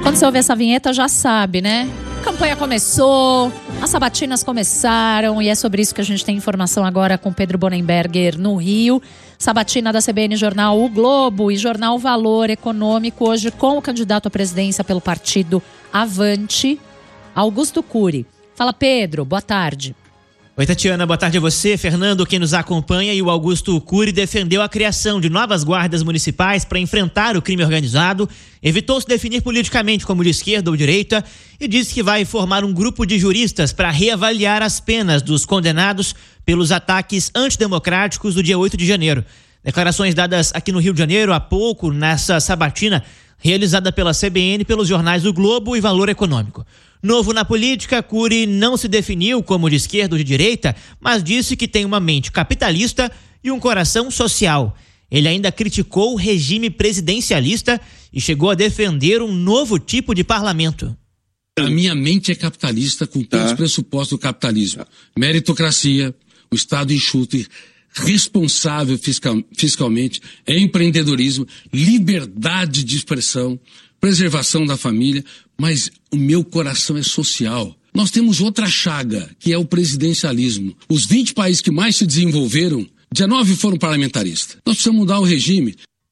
Quando você ouve essa vinheta, já sabe, né? A campanha começou, as sabatinas começaram e é sobre isso que a gente tem informação agora com Pedro Bonenberger no Rio. Sabatina da CBN Jornal O Globo e Jornal Valor Econômico, hoje com o candidato à presidência pelo partido Avante, Augusto Cury. Fala, Pedro, boa tarde. Oi, Tatiana, boa tarde a você, Fernando, quem nos acompanha. E o Augusto Cury defendeu a criação de novas guardas municipais para enfrentar o crime organizado, evitou se definir politicamente como de esquerda ou direita e disse que vai formar um grupo de juristas para reavaliar as penas dos condenados pelos ataques antidemocráticos do dia 8 de janeiro. Declarações dadas aqui no Rio de Janeiro há pouco, nessa sabatina, realizada pela CBN, pelos jornais O Globo e Valor Econômico. Novo na política, Cury não se definiu como de esquerda ou de direita, mas disse que tem uma mente capitalista e um coração social. Ele ainda criticou o regime presidencialista e chegou a defender um novo tipo de parlamento. A minha mente é capitalista com todos os pressupostos do capitalismo. Meritocracia, o Estado enxuto, responsável fiscalmente, empreendedorismo, liberdade de expressão, preservação da família, mas o meu coração é social. Nós temos outra chaga, que é o presidencialismo. Os 20 países que mais se desenvolveram, 19 foram parlamentaristas. Nós precisamos mudar o regime.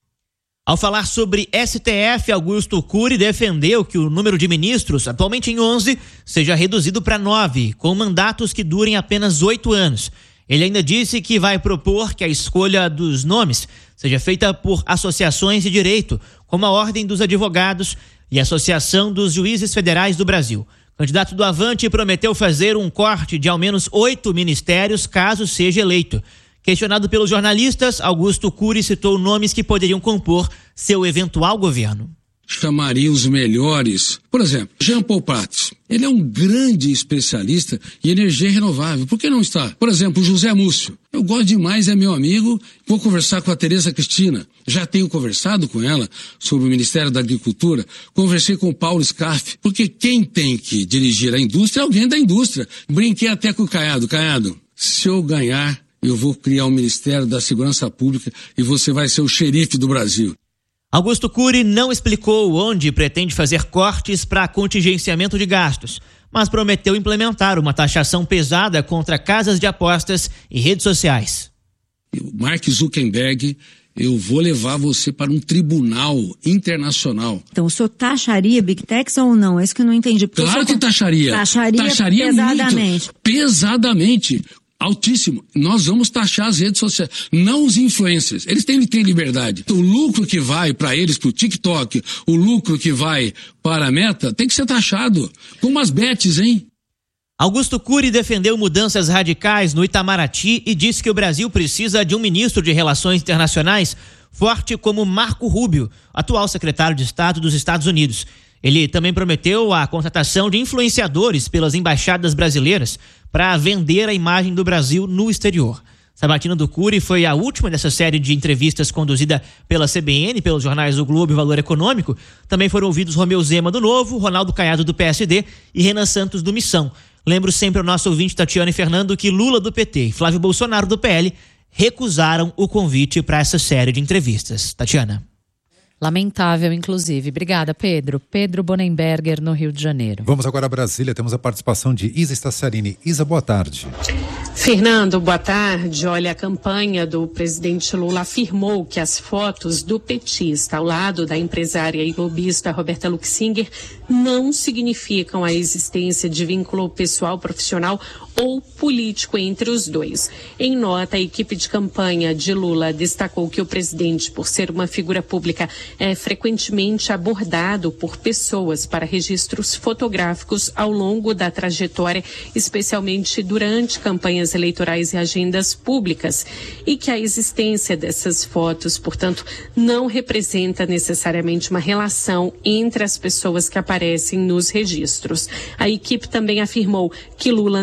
Ao falar sobre STF, Augusto Cury defendeu que o número de ministros, atualmente em 11, seja reduzido para 9, com mandatos que durem apenas 8 anos. Ele ainda disse que vai propor que a escolha dos nomes seja feita por associações de direito, como a Ordem dos Advogados e a Associação dos Juízes Federais do Brasil. O candidato do Avante prometeu fazer um corte de ao menos 8 ministérios caso seja eleito. Questionado pelos jornalistas, Augusto Cury citou nomes que poderiam compor seu eventual governo. Chamaria os melhores. Por exemplo, Jean Paul Prats. Ele é um grande especialista em energia renovável. Por que não está? Por exemplo, José Múcio. Eu gosto demais, é meu amigo. Vou conversar com a Tereza Cristina. Já tenho conversado com ela sobre o Ministério da Agricultura. Conversei com o Paulo Scarfe. Porque quem tem que dirigir a indústria é alguém da indústria. Brinquei até com o Caiado. Caiado, se eu ganhar, eu vou criar o Ministério da Segurança Pública e você vai ser o xerife do Brasil. Augusto Cury não explicou onde pretende fazer cortes para contingenciamento de gastos, mas prometeu implementar uma taxação pesada contra casas de apostas e redes sociais. Mark Zuckerberg, eu vou levar você para um tribunal internacional. Então, o senhor taxaria Big Techs ou não? É isso que eu não entendi. Claro que taxaria. Taxaria pesadamente. Muito, pesadamente. Altíssimo. Nós vamos taxar as redes sociais, não os influencers. Eles têm que ter liberdade. O lucro que vai para eles, para o TikTok, o lucro que vai para a Meta, tem que ser taxado. Como as bets, hein? Augusto Cury defendeu mudanças radicais no Itamaraty e disse que o Brasil precisa de um ministro de Relações Internacionais forte como Marco Rubio, atual secretário de Estado dos Estados Unidos. Ele também prometeu a contratação de influenciadores pelas embaixadas brasileiras para vender a imagem do Brasil no exterior. Sabatina do Cury foi a última dessa série de entrevistas conduzida pela CBN, pelos jornais O Globo e Valor Econômico. Também foram ouvidos Romeu Zema do Novo, Ronaldo Caiado do PSD e Renan Santos do Missão. Lembro sempre ao nosso ouvinte Tatiana e Fernando que Lula do PT e Flávio Bolsonaro do PL recusaram o convite para essa série de entrevistas. Tatiana. Lamentável, inclusive. Obrigada, Pedro. Pedro Bonenberger, no Rio de Janeiro. Vamos agora a Brasília. Temos a participação de Isa Staciarini. Isa, boa tarde. Fernando, boa tarde. Olha, a campanha do presidente Lula afirmou que as fotos do petista ao lado da empresária e lobista Roberta Luxinger não significam a existência de vínculo pessoal, profissional ou político entre os dois. Em nota, a equipe de campanha de Lula destacou que o presidente, por ser uma figura pública, é frequentemente abordado por pessoas para registros fotográficos ao longo da trajetória, especialmente durante campanhas eleitorais e agendas públicas, e que a existência dessas fotos, portanto, não representa necessariamente uma relação entre as pessoas que aparecem nos registros. A equipe também afirmou que Lula não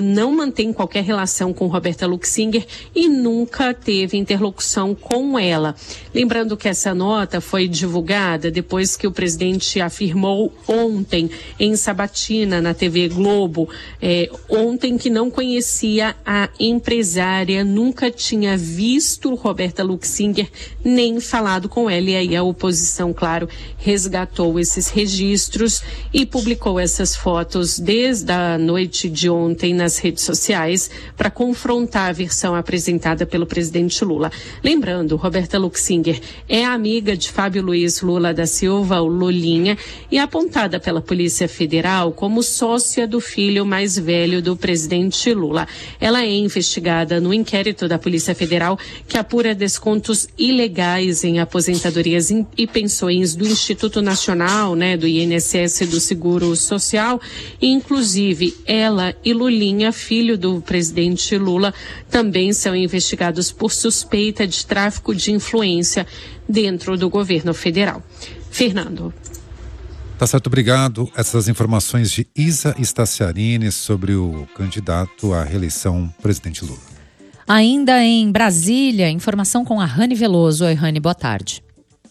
mantém qualquer relação com Roberta Luxinger e nunca teve interlocução com ela. Lembrando que essa nota foi divulgada depois que o presidente afirmou ontem em sabatina na TV Globo, ontem que não conhecia a empresária, nunca tinha visto Roberta Luxinger nem falado com ela, e aí a oposição, claro, resgatou esses registros e publicou essas fotos desde a noite de ontem nas redes sociais para confrontar a versão apresentada pelo presidente Lula. Lembrando, Roberta Luxinger é amiga de Fábio Luiz Lula da Silva, o Lulinha, e apontada pela Polícia Federal como sócia do filho mais velho do presidente Lula. Ela é investigada no inquérito da Polícia Federal que apura descontos ilegais em aposentadorias e pensões do Instituto Nacional, do INSS e do Seguro Social. E, inclusive, ela e Lulinha, filho do presidente Lula, também são investigados por suspeita de tráfico de influência dentro do governo federal. Fernando. Tá certo, obrigado. Essas informações de Isa Staciarini sobre o candidato à reeleição presidente Lula. Ainda em Brasília, informação com a Rani Veloso. Oi, Rani, boa tarde.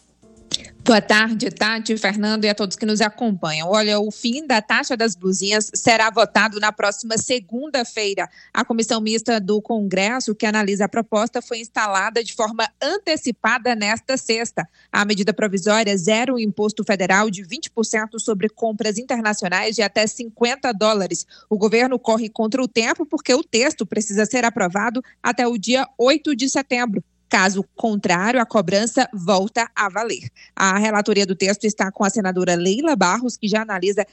Boa tarde, Tati, Fernando e a todos que nos acompanham. Olha, o fim da taxa das blusinhas será votado na próxima segunda-feira. A comissão mista do Congresso, que analisa a proposta, foi instalada de forma antecipada nesta sexta. A medida provisória zera o imposto federal de 20% sobre compras internacionais de até $50. O governo corre contra o tempo porque o texto precisa ser aprovado até o dia 8 de setembro. Caso contrário, a cobrança volta a valer. A relatoria do texto está com a senadora Leila Barros, que já analisa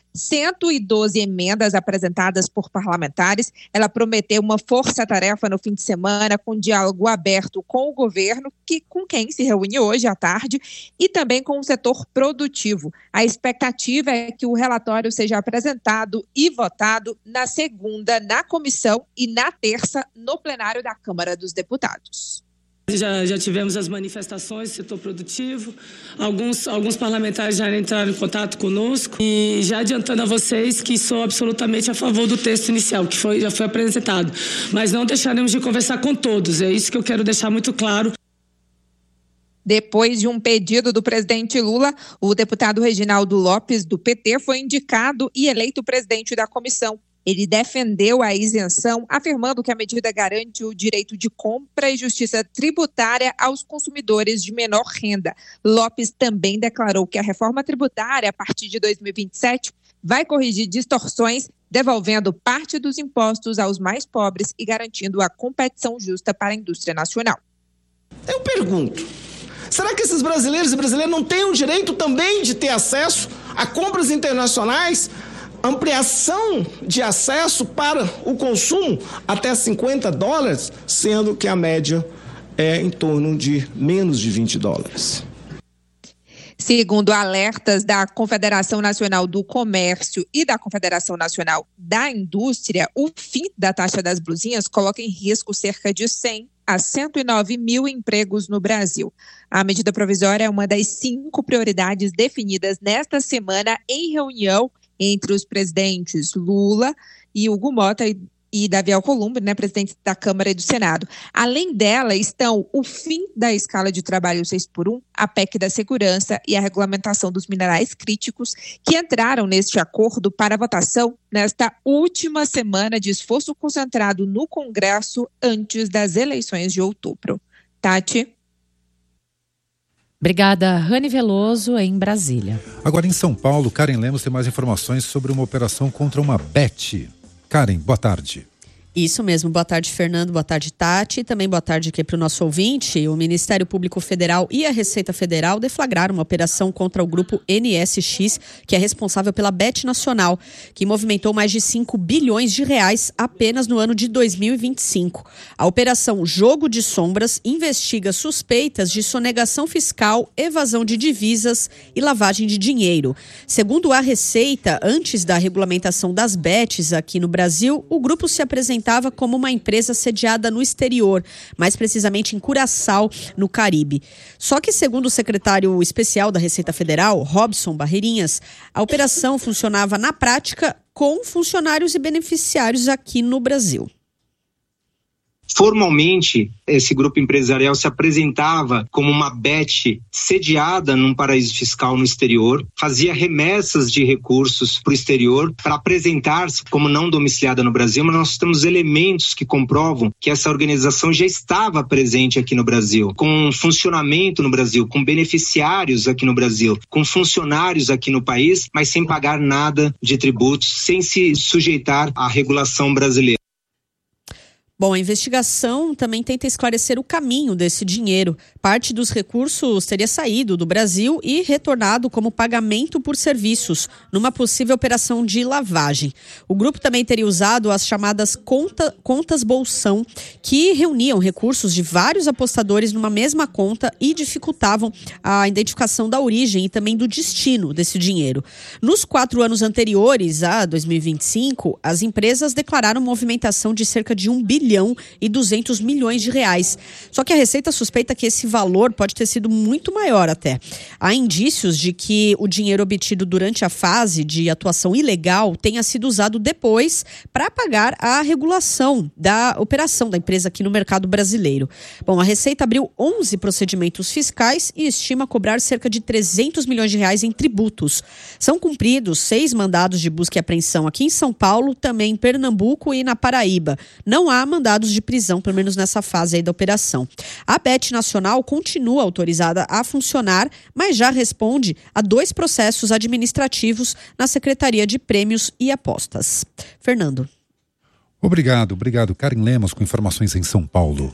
112 emendas apresentadas por parlamentares. Ela prometeu uma força-tarefa no fim de semana com diálogo aberto com o governo, com quem se reúne hoje à tarde, e também com o setor produtivo. A expectativa é que o relatório seja apresentado e votado na segunda na comissão e na terça no plenário da Câmara dos Deputados. Já tivemos as manifestações do setor produtivo, alguns parlamentares já entraram em contato conosco e já adiantando a vocês que sou absolutamente a favor do texto inicial, que já foi apresentado, mas não deixaremos de conversar com todos, é isso que eu quero deixar muito claro. Depois de um pedido do presidente Lula, o deputado Reginaldo Lopes, do PT, foi indicado e eleito presidente da comissão. Ele defendeu a isenção, afirmando que a medida garante o direito de compra e justiça tributária aos consumidores de menor renda. Lopes também declarou que a reforma tributária, a partir de 2027, vai corrigir distorções, devolvendo parte dos impostos aos mais pobres e garantindo a competição justa para a indústria nacional. Eu pergunto, será que esses brasileiros e brasileiras não têm o direito também de ter acesso a compras internacionais? Ampliação de acesso para o consumo até $50, sendo que a média é em torno de menos de $20. Segundo alertas da Confederação Nacional do Comércio e da Confederação Nacional da Indústria, o fim da taxa das blusinhas coloca em risco cerca de 100 a 109 mil empregos no Brasil. A medida provisória é uma das 5 prioridades definidas nesta semana em reunião entre os presidentes Lula e Hugo Mota e Davi Alcolumbre, presidentes da Câmara e do Senado. Além dela estão o fim da escala de trabalho 6x1, a PEC da segurança e a regulamentação dos minerais críticos, que entraram neste acordo para votação nesta última semana de esforço concentrado no Congresso antes das eleições de outubro. Tati? Obrigada, Rani Veloso, em Brasília. Agora em São Paulo, Karen Lemos tem mais informações sobre uma operação contra uma Bet. Karen, boa tarde. Isso mesmo, boa tarde, Fernando, boa tarde, Tati, também boa tarde aqui para o nosso ouvinte. O Ministério Público Federal e a Receita Federal deflagraram uma operação contra o grupo NSX, que é responsável pela Bet Nacional, que movimentou mais de 5 bilhões de reais apenas no ano de 2025. A operação Jogo de Sombras investiga suspeitas de sonegação fiscal, evasão de divisas e lavagem de dinheiro. Segundo a Receita, antes da regulamentação das bets aqui no Brasil, o grupo se apresentava como uma empresa sediada no exterior, mais precisamente em Curaçao, no Caribe. Só que, segundo o secretário especial da Receita Federal, Robson Barreirinhas, a operação funcionava na prática com funcionários e beneficiários aqui no Brasil. Formalmente, esse grupo empresarial se apresentava como uma Bet sediada num paraíso fiscal no exterior, fazia remessas de recursos para o exterior para apresentar-se como não domiciliada no Brasil, mas nós temos elementos que comprovam que essa organização já estava presente aqui no Brasil, com funcionamento no Brasil, com beneficiários aqui no Brasil, com funcionários aqui no país, mas sem pagar nada de tributos, sem se sujeitar à regulação brasileira. Bom, a investigação também tenta esclarecer o caminho desse dinheiro. Parte dos recursos teria saído do Brasil e retornado como pagamento por serviços, numa possível operação de lavagem. O grupo também teria usado as chamadas contas bolsão, que reuniam recursos de vários apostadores numa mesma conta e dificultavam a identificação da origem e também do destino desse dinheiro. Nos 4 anos anteriores a 2025, as empresas declararam movimentação de cerca de 1 bilhão e 200 milhões de reais. Só que a Receita suspeita que esse valor pode ter sido muito maior até. Há indícios de que o dinheiro obtido durante a fase de atuação ilegal tenha sido usado depois para pagar a regulação da operação da empresa aqui no mercado brasileiro. Bom, a Receita abriu 11 procedimentos fiscais e estima cobrar cerca de 300 milhões de reais em tributos. São cumpridos 6 mandados de busca e apreensão aqui em São Paulo, também em Pernambuco e na Paraíba. Não há mandados de prisão, pelo menos nessa fase aí da operação. A Bet Nacional continua autorizada a funcionar, mas já responde a 2 processos administrativos na Secretaria de Prêmios e Apostas. Fernando. Obrigado. Karen Lemos com informações em São Paulo.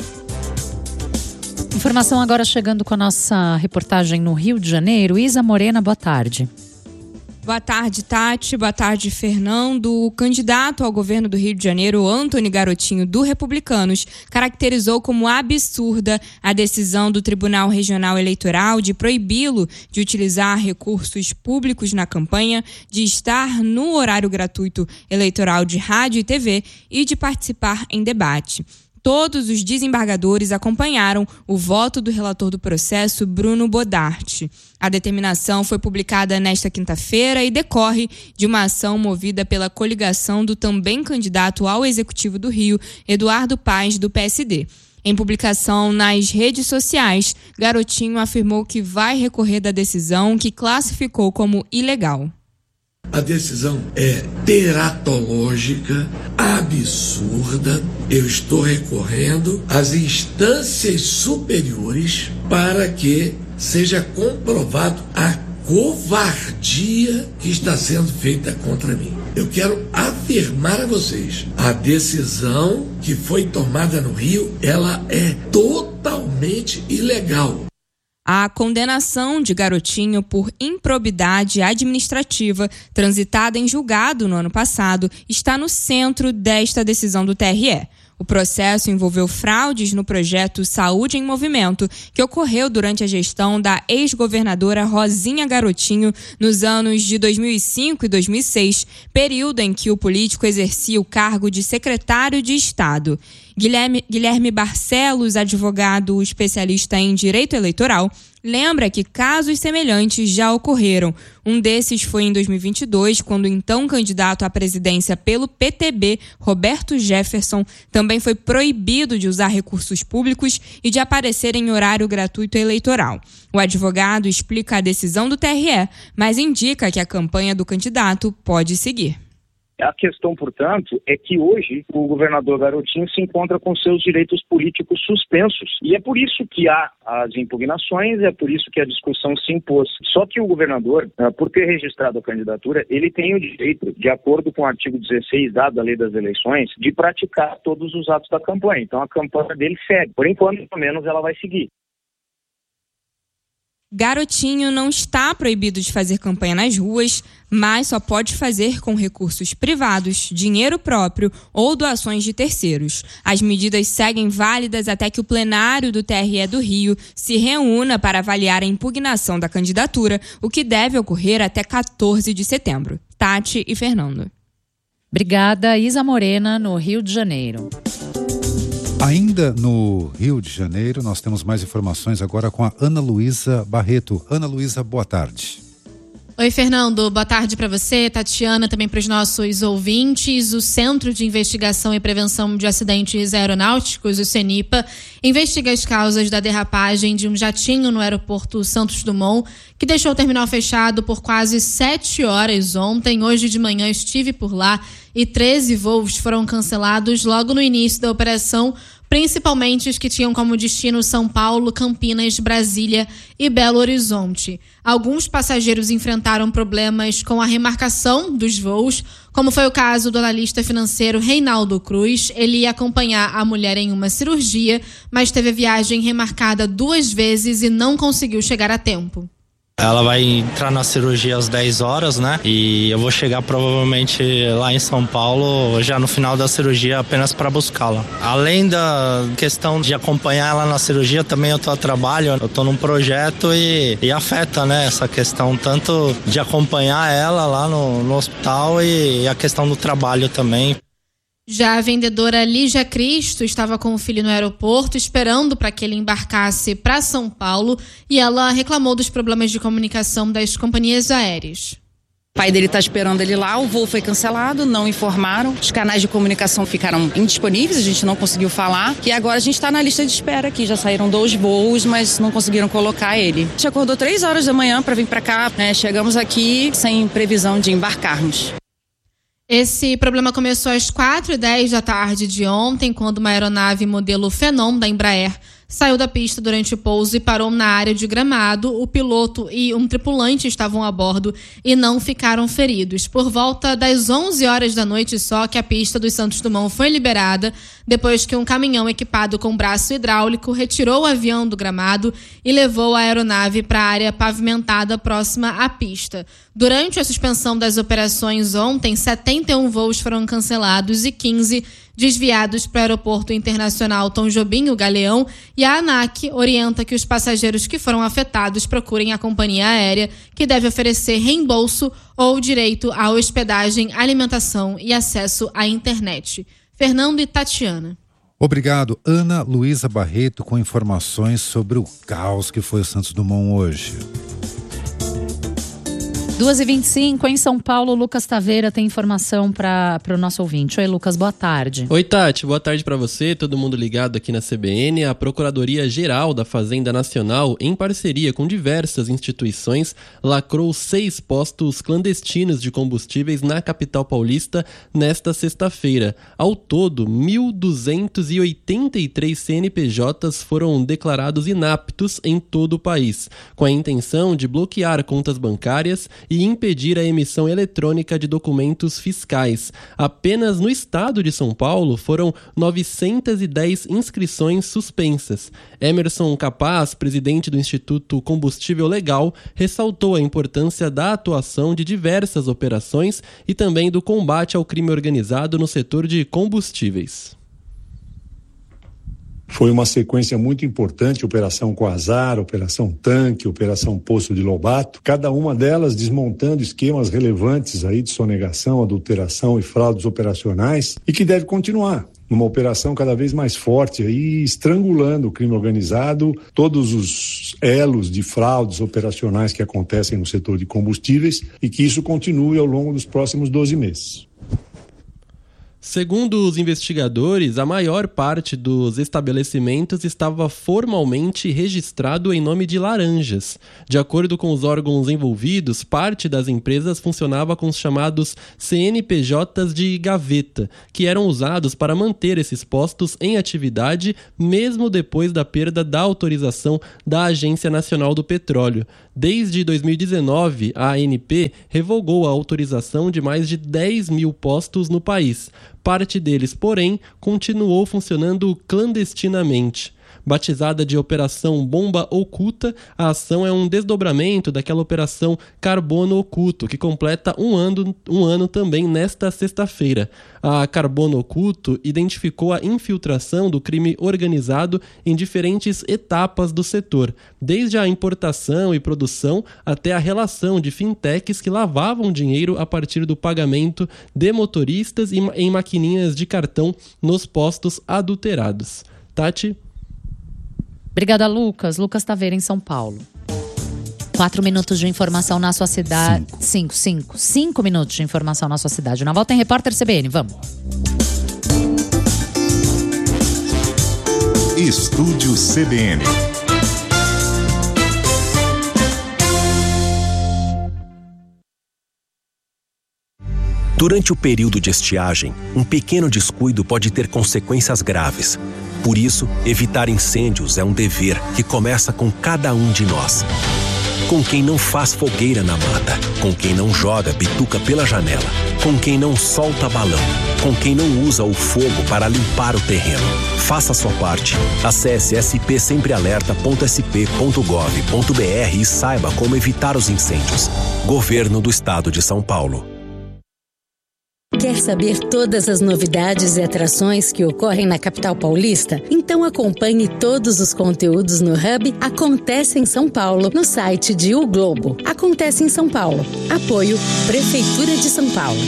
Informação agora chegando com a nossa reportagem no Rio de Janeiro. Isa Morena, boa tarde. Boa tarde, Tati. Boa tarde, Fernando. O candidato ao governo do Rio de Janeiro, Antony Garotinho, do Republicanos, caracterizou como absurda a decisão do Tribunal Regional Eleitoral de proibi-lo de utilizar recursos públicos na campanha, de estar no horário gratuito eleitoral de rádio e TV e de participar em debate. Todos os desembargadores acompanharam o voto do relator do processo, Bruno Bodart. A determinação foi publicada nesta quinta-feira e decorre de uma ação movida pela coligação do também candidato ao Executivo do Rio, Eduardo Paes, do PSD. Em publicação nas redes sociais, Garotinho afirmou que vai recorrer da decisão que classificou como ilegal. A decisão é teratológica, absurda. Eu estou recorrendo às instâncias superiores para que seja comprovado a covardia que está sendo feita contra mim. Eu quero afirmar a vocês, a decisão que foi tomada no Rio, ela é totalmente ilegal. A condenação de Garotinho por improbidade administrativa, transitada em julgado no ano passado, está no centro desta decisão do TRE. O processo envolveu fraudes no projeto Saúde em Movimento, que ocorreu durante a gestão da ex-governadora Rosinha Garotinho nos anos de 2005 e 2006, período em que o político exercia o cargo de secretário de Estado. Guilherme Barcelos, advogado especialista em direito eleitoral, lembra que casos semelhantes já ocorreram. Um desses foi em 2022, quando o então candidato à presidência pelo PTB, Roberto Jefferson, também foi proibido de usar recursos públicos e de aparecer em horário gratuito eleitoral. O advogado explica a decisão do TRE, mas indica que a campanha do candidato pode seguir. A questão, portanto, é que hoje o governador Garotinho se encontra com seus direitos políticos suspensos. E é por isso que há as impugnações, é por isso que a discussão se impôs. Só que o governador, por ter registrado a candidatura, ele tem o direito, de acordo com o artigo 16 da Lei das Eleições, de praticar todos os atos da campanha. Então a campanha dele segue. Por enquanto, pelo menos, ela vai seguir. Garotinho não está proibido de fazer campanha nas ruas, mas só pode fazer com recursos privados, dinheiro próprio ou doações de terceiros. As medidas seguem válidas até que o plenário do TRE do Rio se reúna para avaliar a impugnação da candidatura, o que deve ocorrer até 14 de setembro. Tati e Fernando. Obrigada, Isa Morena, no Rio de Janeiro. Ainda no Rio de Janeiro, nós temos mais informações agora com a Ana Luísa Barreto. Ana Luísa, boa tarde. Oi, Fernando. Boa tarde para você, Tatiana, também para os nossos ouvintes. O Centro de Investigação e Prevenção de Acidentes Aeronáuticos, o CENIPA, investiga as causas da derrapagem de um jatinho no aeroporto Santos Dumont, que deixou o terminal fechado por quase 7 horas ontem. Hoje de manhã estive por lá e 13 voos foram cancelados logo no início da operação, principalmente os que tinham como destino São Paulo, Campinas, Brasília e Belo Horizonte. Alguns passageiros enfrentaram problemas com a remarcação dos voos, como foi o caso do analista financeiro Reinaldo Cruz. Ele ia acompanhar a mulher em uma cirurgia, mas teve a viagem remarcada 2 vezes e não conseguiu chegar a tempo. Ela vai entrar na cirurgia às 10 horas, né? E eu vou chegar provavelmente lá em São Paulo já no final da cirurgia apenas para buscá-la. Além da questão de acompanhar ela na cirurgia, também eu tô a trabalho, eu tô num projeto e afeta, né? Essa questão tanto de acompanhar ela lá no hospital e a questão do trabalho também. Já a vendedora Lígia Cristo estava com o filho no aeroporto esperando para que ele embarcasse para São Paulo e ela reclamou dos problemas de comunicação das companhias aéreas. O pai dele está esperando ele lá, o voo foi cancelado, não informaram, os canais de comunicação ficaram indisponíveis, a gente não conseguiu falar e agora a gente está na lista de espera aqui, já saíram 2 voos, mas não conseguiram colocar ele. A gente acordou 3 horas da manhã para vir para cá, né? Chegamos aqui sem previsão de embarcarmos. Esse problema começou às 4h10 da tarde de ontem, quando uma aeronave modelo Phenom da Embraer saiu da pista durante o pouso e parou na área de Gramado. O piloto e um tripulante estavam a bordo e não ficaram feridos. Por volta das 11 horas da noite só que a pista do Santos Dumont foi liberada, depois que um caminhão equipado com braço hidráulico retirou o avião do gramado e levou a aeronave para a área pavimentada próxima à pista. Durante a suspensão das operações ontem, 71 voos foram cancelados e 15 desviados para o Aeroporto Internacional Tom Jobim, o Galeão, e a ANAC orienta que os passageiros que foram afetados procurem a companhia aérea, que deve oferecer reembolso ou direito à hospedagem, alimentação e acesso à internet. Fernando e Tatiana. Obrigado, Ana Luísa Barreto, com informações sobre o caos que foi o Santos Dumont hoje. 2h25, em São Paulo, Lucas Taveira tem informação para o nosso ouvinte. Oi, Lucas, boa tarde. Oi, Tati, boa tarde para você, todo mundo ligado aqui na CBN. A Procuradoria-Geral da Fazenda Nacional, em parceria com diversas instituições, lacrou 6 postos clandestinos de combustíveis na capital paulista nesta sexta-feira. Ao todo, 1.283 CNPJs foram declarados inaptos em todo o país, com a intenção de bloquear contas bancárias e impedir a emissão eletrônica de documentos fiscais. Apenas no estado de São Paulo foram 910 inscrições suspensas. Emerson Capaz, presidente do Instituto Combustível Legal, ressaltou a importância da atuação de diversas operações e também do combate ao crime organizado no setor de combustíveis. Foi uma sequência muito importante, Operação Quasar, Operação Tanque, Operação Poço de Lobato, cada uma delas desmontando esquemas relevantes aí de sonegação, adulteração e fraudes operacionais e que deve continuar. Uma operação cada vez mais forte aí, estrangulando o crime organizado, todos os elos de fraudes operacionais que acontecem no setor de combustíveis e que isso continue ao longo dos próximos 12 meses. Segundo os investigadores, a maior parte dos estabelecimentos estava formalmente registrado em nome de laranjas. De acordo com os órgãos envolvidos, parte das empresas funcionava com os chamados CNPJs de gaveta, que eram usados para manter esses postos em atividade mesmo depois da perda da autorização da Agência Nacional do Petróleo. Desde 2019, a ANP revogou a autorização de mais de 10 mil postos no país. Parte deles, porém, continuou funcionando clandestinamente. Batizada de Operação Bomba Oculta, a ação é um desdobramento daquela Operação Carbono Oculto, que completa um ano também nesta sexta-feira. A Carbono Oculto identificou a infiltração do crime organizado em diferentes etapas do setor, desde a importação e produção até a relação de fintechs que lavavam dinheiro a partir do pagamento de motoristas e em maquininhas de cartão nos postos adulterados. Tati? Obrigada, Lucas. Lucas Taveira, em São Paulo. 4 minutos de informação na sua cidade. 5 minutos de informação na sua cidade. Na volta tem Repórter CBN, vamos. Estúdio CBN. Durante o período de estiagem, um pequeno descuido pode ter consequências graves. Por isso, evitar incêndios é um dever que começa com cada um de nós. Com quem não faz fogueira na mata, com quem não joga bituca pela janela, com quem não solta balão, com quem não usa o fogo para limpar o terreno. Faça a sua parte. Acesse spsemprealerta.sp.gov.br e saiba como evitar os incêndios. Governo do Estado de São Paulo. Quer saber todas as novidades e atrações que ocorrem na capital paulista? Então acompanhe todos os conteúdos no Hub Acontece em São Paulo, no site de O Globo. Acontece em São Paulo. Apoio Prefeitura de São Paulo.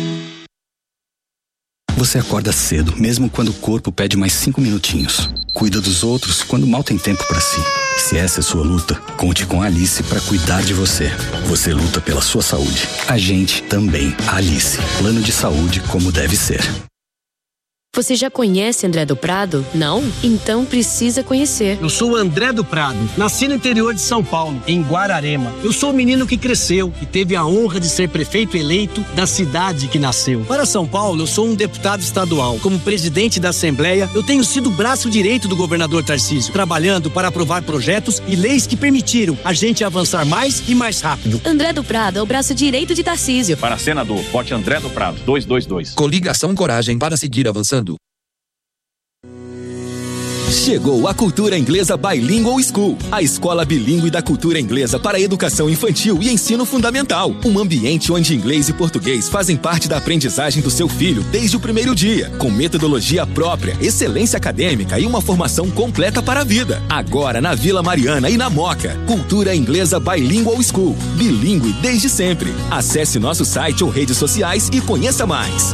Você acorda cedo, mesmo quando o corpo pede mais 5 minutinhos. Cuida dos outros quando mal tem tempo para si. Se essa é sua luta, conte com a Alice para cuidar de você. Você luta pela sua saúde. A gente também. Alice. Plano de saúde como deve ser. Você já conhece André do Prado? Não? Então precisa conhecer. Eu sou André do Prado, nasci no interior de São Paulo, em Guararema. Eu sou o menino que cresceu e teve a honra de ser prefeito eleito da cidade que nasceu. Para São Paulo, eu sou um deputado estadual. Como presidente da Assembleia, eu tenho sido o braço direito do governador Tarcísio, trabalhando para aprovar projetos e leis que permitiram a gente avançar mais e mais rápido. André do Prado é o braço direito de Tarcísio. Para senador, vote André do Prado, 222. Coligação Coragem para seguir avançando. Chegou a Cultura Inglesa Bilingual School, a escola bilíngue da cultura inglesa para educação infantil e ensino fundamental. Um ambiente onde inglês e português fazem parte da aprendizagem do seu filho desde o primeiro dia, com metodologia própria, excelência acadêmica e uma formação completa para a vida. Agora na Vila Mariana e na Moca. Cultura Inglesa Bilingual School, bilíngue desde sempre. Acesse nosso site ou redes sociais e conheça mais.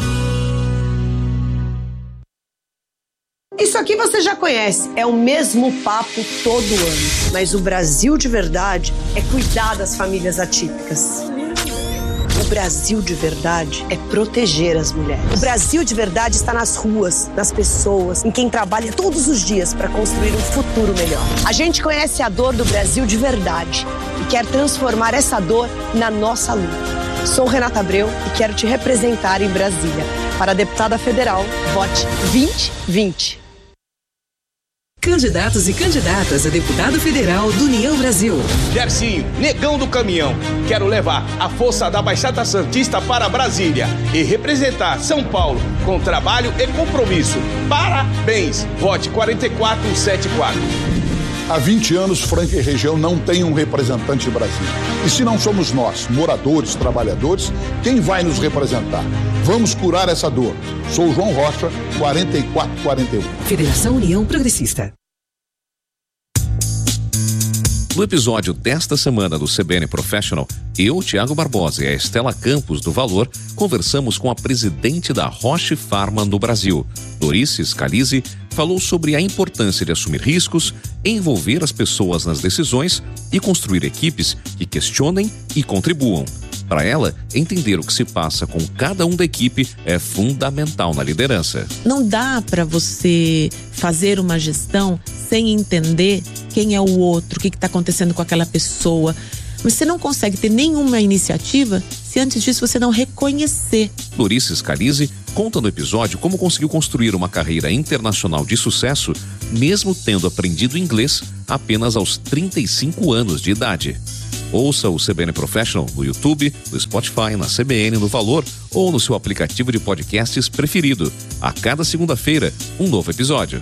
Isso aqui você já conhece, é o mesmo papo todo ano. Mas o Brasil de verdade é cuidar das famílias atípicas. O Brasil de verdade é proteger as mulheres. O Brasil de verdade está nas ruas, nas pessoas, em quem trabalha todos os dias para construir um futuro melhor. A gente conhece a dor do Brasil de verdade e quer transformar essa dor na nossa luta. Sou Renata Abreu e quero te representar em Brasília. Para a deputada federal, vote 2020. Candidatos e candidatas a deputado federal do União Brasil. Dercinho, negão do caminhão. Quero levar a força da Baixada Santista para Brasília e representar São Paulo com trabalho e compromisso. Parabéns! Vote 4474. Há 20 anos, Franca e região não tem um representante em Brasília. E se não somos nós, moradores, trabalhadores, quem vai nos representar? Vamos curar essa dor. Sou João Rocha, 4441. Federação União Progressista. No episódio desta semana do CBN Professional, eu, Tiago Barbosa e a Estela Campos, do Valor, conversamos com a presidente da Roche Pharma no Brasil. Dorice Scalise falou sobre a importância de assumir riscos, envolver as pessoas nas decisões e construir equipes que questionem e contribuam. Para ela, entender o que se passa com cada um da equipe é fundamental na liderança. Não dá para você fazer uma gestão sem entender quem é o outro, o que está acontecendo com aquela pessoa. Mas você não consegue ter nenhuma iniciativa se antes disso você não reconhecer. Dorice Scalise conta no episódio como conseguiu construir uma carreira internacional de sucesso, mesmo tendo aprendido inglês apenas aos 35 anos de idade. Ouça o CBN Professional no YouTube, no Spotify, na CBN, no Valor ou no seu aplicativo de podcasts preferido. A cada segunda-feira, um novo episódio.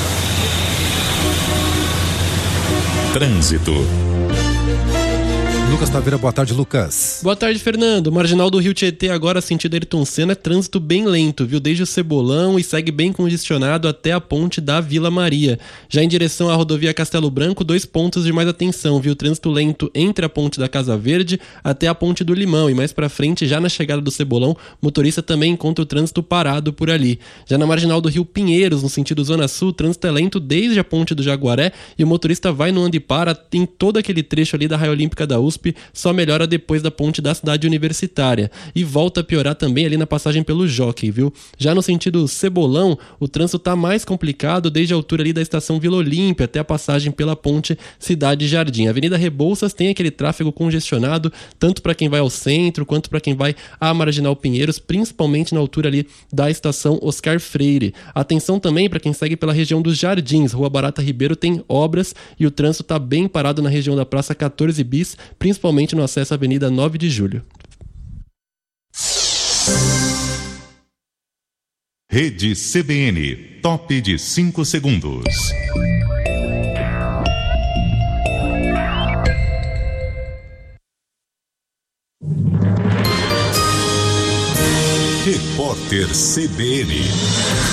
Trânsito. Lucas Taveira, boa tarde, Lucas. Boa tarde, Fernando. Marginal do Rio Tietê agora sentido Ayrton Senna, trânsito bem lento, viu? Desde o Cebolão e segue bem congestionado até a ponte da Vila Maria. Já em direção à rodovia Castelo Branco, 2 pontos de mais atenção, viu? Trânsito lento entre a ponte da Casa Verde até a ponte do Limão e mais pra frente, já na chegada do Cebolão, motorista também encontra o trânsito parado por ali. Já na marginal do Rio Pinheiros, no sentido Zona Sul, o trânsito é lento desde a ponte do Jaguaré e o motorista vai no anda e para em todo aquele trecho ali da Raia Olímpica da USP, só melhora depois da ponte da Cidade Universitária. E volta a piorar também ali na passagem pelo Jockey, viu? Já no sentido Cebolão, o trânsito tá mais complicado desde a altura ali da estação Vila Olímpia até a passagem pela ponte Cidade Jardim. A Avenida Rebouças tem aquele tráfego congestionado, tanto para quem vai ao centro, quanto para quem vai à Marginal Pinheiros, principalmente na altura ali da estação Oscar Freire. Atenção também para quem segue pela região dos Jardins. Rua Barata Ribeiro tem obras e o trânsito tá bem parado na região da Praça 14 Bis, principalmente no acesso à Avenida 9 de Julho. Rede CBN, top de 5 segundos. Repórter CBN.